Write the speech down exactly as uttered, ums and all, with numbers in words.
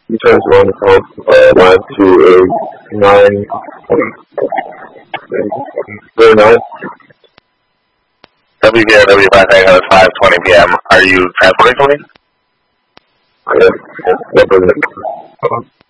You turn one call, uh, one, two, eight, nine, zero, nine. W zero W five Echo, five twenty P M. Are you transporting for me? Yeah, yeah,